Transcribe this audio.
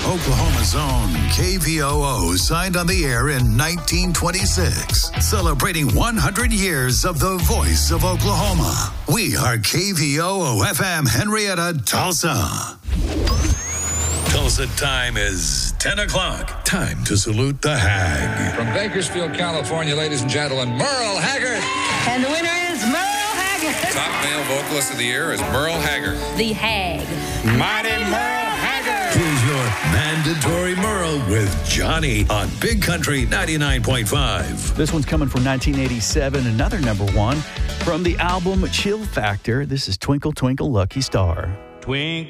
Oklahoma's own KVOO signed on the air in 1926, celebrating 100 years of the voice of Oklahoma. We are KVOO FM Henrietta, Tulsa. Tulsa time is 10 o'clock. Time to salute the Hag. From Bakersfield, California, ladies and gentlemen, Merle Haggard. And the winner is Merle Haggard. Top male vocalist of the year is Merle Haggard. The Hag. Mighty Merle Haggard. Here's your mandatory Merle with Johnny on Big Country 99.5. This one's coming from 1987, another number one from the album Chill Factor. This is Twinkle, Twinkle, Lucky Star. Twinkle.